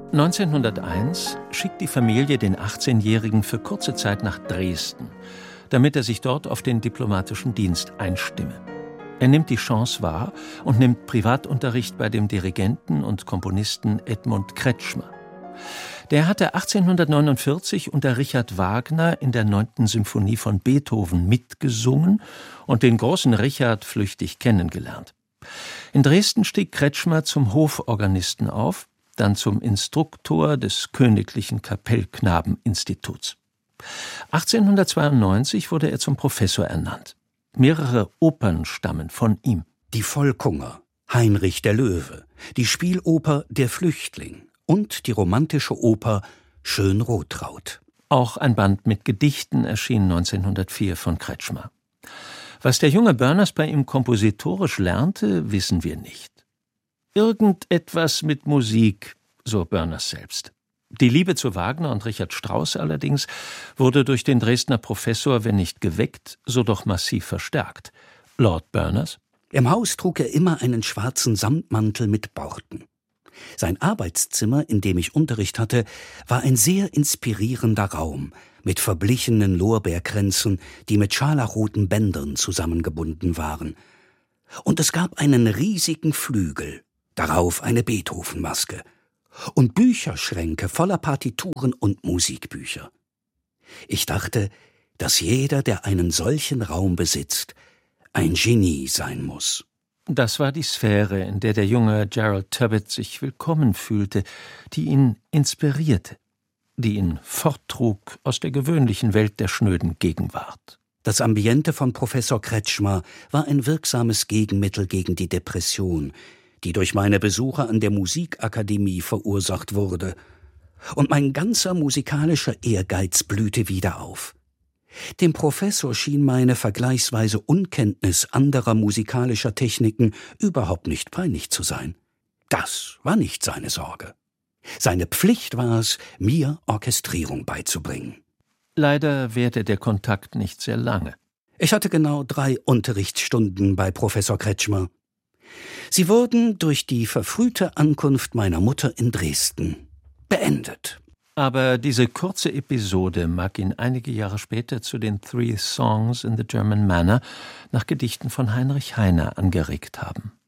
1901 schickt die Familie den 18-Jährigen für kurze Zeit nach Dresden, damit er sich dort auf den diplomatischen Dienst einstimme. Er nimmt die Chance wahr und nimmt Privatunterricht bei dem Dirigenten und Komponisten Edmund Kretschmer. Der hatte 1849 unter Richard Wagner in der 9. Symphonie von Beethoven mitgesungen und den großen Richard flüchtig kennengelernt. In Dresden stieg Kretschmer zum Hoforganisten auf, dann zum Instruktor des Königlichen Kapellknabeninstituts. 1892 wurde er zum Professor ernannt. Mehrere Opern stammen von ihm. Die Volkunger, Heinrich der Löwe, die Spieloper Der Flüchtling und die romantische Oper Schönrotraut. Auch ein Band mit Gedichten erschien 1904 von Kretschmer. Was der junge Berners bei ihm kompositorisch lernte, wissen wir nicht. Irgendetwas mit Musik, so Berners selbst. Die Liebe zu Wagner und Richard Strauss allerdings wurde durch den Dresdner Professor, wenn nicht geweckt, so doch massiv verstärkt. Lord Berners? Im Haus trug er immer einen schwarzen Samtmantel mit Borten. Sein Arbeitszimmer, in dem ich Unterricht hatte, war ein sehr inspirierender Raum mit verblichenen Lorbeerkränzen, die mit scharlachroten Bändern zusammengebunden waren. Und es gab einen riesigen Flügel, darauf eine Beethoven-Maske und Bücherschränke voller Partituren und Musikbücher. Ich dachte, dass jeder, der einen solchen Raum besitzt, ein Genie sein muss. Das war die Sphäre, in der junge Gerald Tubbett sich willkommen fühlte, die ihn inspirierte, die ihn forttrug aus der gewöhnlichen Welt der schnöden Gegenwart. Das Ambiente von Professor Kretschmer war ein wirksames Gegenmittel gegen die Depression, die durch meine Besuche an der Musikakademie verursacht wurde. Und mein ganzer musikalischer Ehrgeiz blühte wieder auf. Dem Professor schien meine vergleichsweise Unkenntnis anderer musikalischer Techniken überhaupt nicht peinlich zu sein. Das war nicht seine Sorge. Seine Pflicht war es, mir Orchestrierung beizubringen. Leider währte der Kontakt nicht sehr lange. Ich hatte genau 3 Unterrichtsstunden bei Professor Kretschmer. Sie wurden durch die verfrühte Ankunft meiner Mutter in Dresden beendet. Aber diese kurze Episode mag ihn einige Jahre später zu den 3 Songs in the German Manner nach Gedichten von Heinrich Heine angeregt haben.